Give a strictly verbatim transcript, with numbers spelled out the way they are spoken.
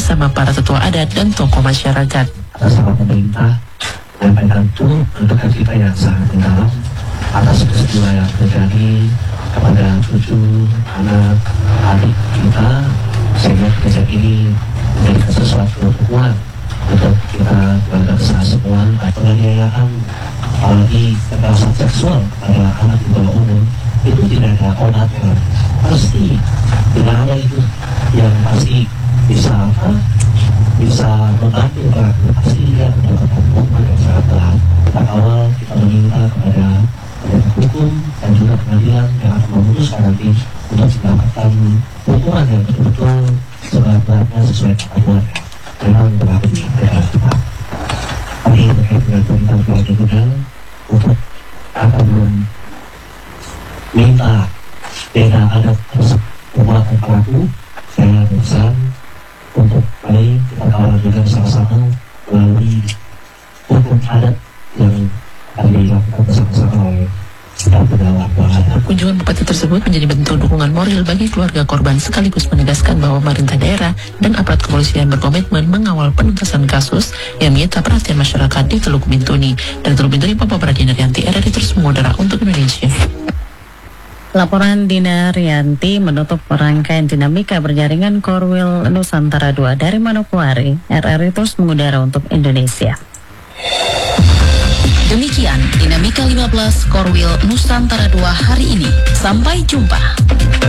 bersama para tetua adat dan tokoh masyarakat. Atas nama pemerintah, menyampaikan turut berduka cita yang sangat mendalam atas peristiwa yang terjadi kepada cucu, anak, adik kita, sehingga kejadian ini menjadi sesuatu hukuman untuk kita keluarga besar semua. Penganiayaan, apalagi kekerasan seksual pada anak di bawah umur itu tidak ada obatnya. Pasti tidak ada itu yang pasti bisa apa? Bisa membantu pelaku. Pasti dia mendapatkan hukuman yang sangat berat. Kita awal kita meminta kepada penegak hukum dan juga pengadilan yang akan memutuskan nanti untuk mendapatkan hukuman yang betul-betul seberat-beratnya sesuai ketentuannya. Memang berlaku di negara kita. Kami terkait dengan perintah keluarga muda untuk akan belum minta beda adat tersebut perbuatan pelaku. Saya berusaha untuk baik kita kawal juga bersama-sama melalui hukum adat yang akan dilakukan bersama-sama oleh Kunjungan bupati tersebut menjadi bentuk dukungan moral bagi keluarga korban sekaligus menegaskan bahwa pemerintah daerah dan aparat kepolisian berkomitmen mengawal penuntasan kasus yang menyita perhatian masyarakat di Teluk Bintuni. Dan Teluk Bintuni, Papa Pradina Rianti, R R I terus mengudara untuk Indonesia. Laporan Dina Rianti menutup rangkaian dinamika berjaringan Korwil Nusantara dua dari Manokwari. R R I terus mengudara untuk Indonesia. Demikian Dinamika lima belas Korwil Nusantara dua hari ini. Sampai jumpa.